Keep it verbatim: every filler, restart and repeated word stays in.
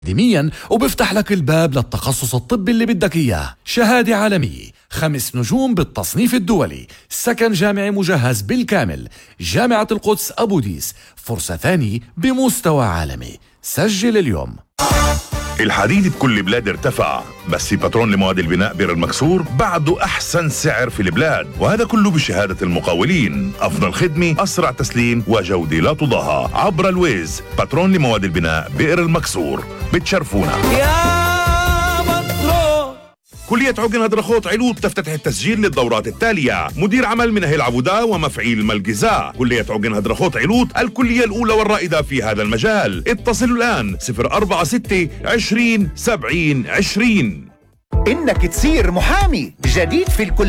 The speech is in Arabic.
أكاديمياً وبفتح لك الباب للتخصص الطبي اللي بدك إياه. شهادة عالمية، خمس نجوم بالتصنيف الدولي، سكن جامعي مجهز بالكامل، جامعة القدس أبو ديس، فرصة ثانية بمستوى عالمي. سجل اليوم. الحديد بكل بلاد ارتفع، بس في بترون لمواد البناء بئر المكسور بعده أحسن سعر في البلاد، وهذا كله بشهادة المقاولين. أفضل خدمة، أسرع تسليم، وجودة لا تضاهى. عبر الويز. بترون لمواد البناء بئر المكسور، بتشرفونا يا بترون. كلية عقن هدرخوت علوط تفتتح التسجيل للدورات التالية: مدير عمل من أهل عبودة ومفعيل ملجزاء. كلية عقن هدرخوت علوط الكلية الأولى والرائدة في هذا المجال. اتصلوا الآن صفر أربعة ستة عشرين سبعين عشرين. إنك تصير محامي جديد في الكلية